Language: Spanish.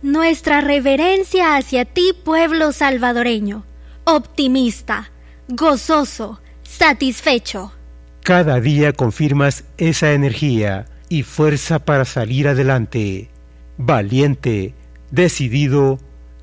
Nuestra reverencia hacia ti, pueblo salvadoreño, optimista, gozoso, satisfecho. Cada día confirmas esa energía y fuerza para salir adelante. Valiente, decidido,